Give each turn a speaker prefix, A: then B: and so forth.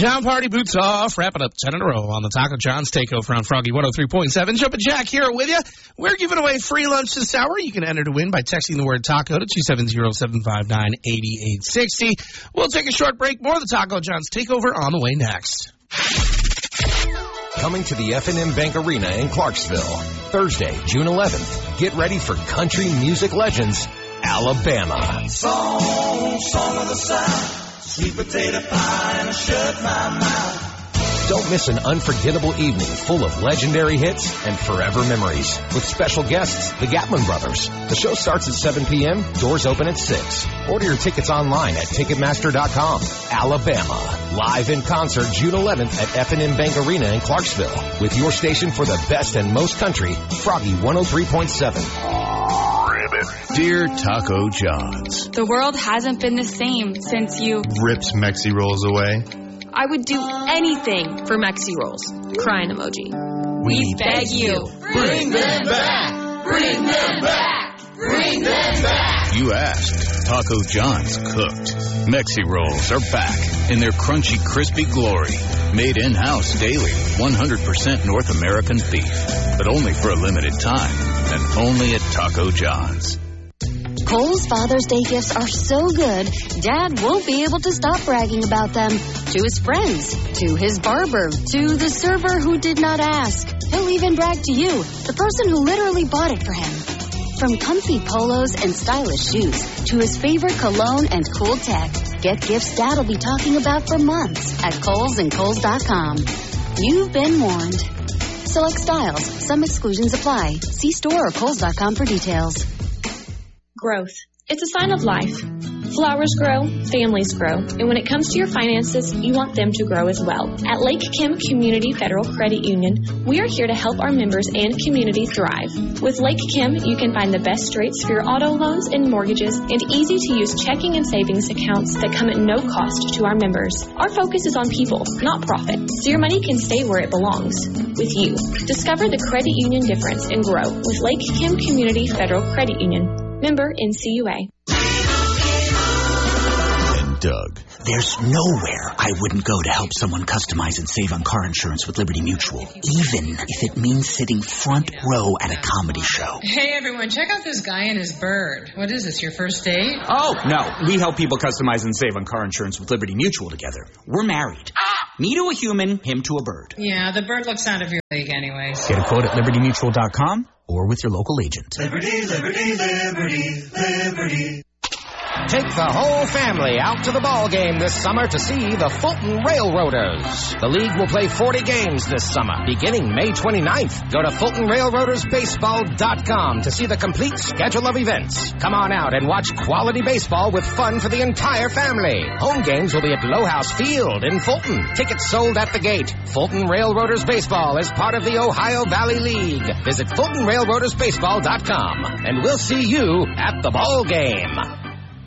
A: John Party boots off, wrapping up 10 in a row on the Taco John's takeover on Froggy 103.7. Jumpin' Jack here with you. We're giving away free lunch this hour. You can enter to win by texting the word taco to 270-759-8860. We'll take a short break. More of the Taco John's takeover on the way next.
B: Coming to the F&M Bank Arena in Clarksville, Thursday, June 11th. Get ready for country music legends, Alabama.
C: Song of the South. Sweet potato pie and I shut my mouth.
B: Don't miss an unforgettable evening full of legendary hits and forever memories. With special guests, the Gatman Brothers. The show starts at 7 p.m., doors open at 6. Order your tickets online at Ticketmaster.com. Alabama, live in concert June 11th at F&M Bank Arena in Clarksville. With your station for the best and most country, Froggy 103.7.
D: Dear Taco John's,
E: the world hasn't been the same since you
D: ripped Mexi Rolls away.
E: I would do anything for Mexi Rolls. Crying emoji. We beg you.
C: Bring them back! Bring them back! Bring them back!
D: You asked. Taco John's cooked. Mexi Rolls are back in their crunchy, crispy glory. Made in-house daily, 100% North American beef. But only for a limited time. And only at Taco John's.
F: Kohl's Father's Day gifts are so good, Dad won't be able to stop bragging about them. To his friends, to his barber, to the server who did not ask. He'll even brag to you, the person who literally bought it for him. From comfy polos and stylish shoes to his favorite cologne and cool tech, get gifts Dad'll be talking about for months at Kohl's and Kohl's.com. You've been warned. Select styles. Some exclusions apply. See store or Kohl's.com for details.
G: Growth. It's a sign of life. Flowers grow, families grow, and when it comes to your finances, you want them to grow as well. At Lake Kim Community Federal Credit Union, we are here to help our members and community thrive. With Lake Kim, you can find the best rates for your auto loans and mortgages and easy-to-use checking and savings accounts that come at no cost to our members. Our focus is on people, not profit, so your money can stay where it belongs, with you. Discover the credit union difference and grow with Lake Kim Community Federal Credit Union. Member NCUA.
D: Doug.
H: There's nowhere I wouldn't go to help someone customize and save on car insurance with Liberty Mutual, even if it means sitting front row at a comedy show.
I: Hey, everyone, check out this guy and his bird. What is this, your first date?
H: Oh, no. We help people customize and save on car insurance with Liberty Mutual together. We're married. Me to a human, him to a bird.
I: Yeah, the bird looks out of your league anyways.
H: Get a quote at LibertyMutual.com or with your local agent.
C: Liberty, liberty, liberty, liberty.
J: Take the whole family out to the ball game this summer to see the Fulton Railroaders. The league will play 40 games this summer, beginning May 29th. Go to FultonRailroadersBaseball.com to see the complete schedule of events. Come on out and watch quality baseball with fun for the entire family. Home games will be at Low House Field in Fulton. Tickets sold at the gate. Fulton Railroaders Baseball is part of the Ohio Valley League. Visit FultonRailroadersBaseball.com, and we'll see you at the ball game.